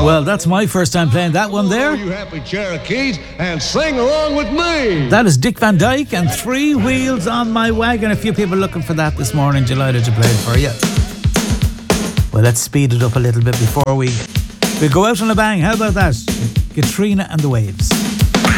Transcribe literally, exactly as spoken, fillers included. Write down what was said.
Well, that's my first time playing that one there. You happy Cherokees, and sing along with me. That is Dick Van Dyke and Three Wheels on My Wagon. A few people looking for that this morning. Delighted to play it for you. Well, let's speed it up a little bit before we we go out on a bang. How about that? Katrina and the Waves.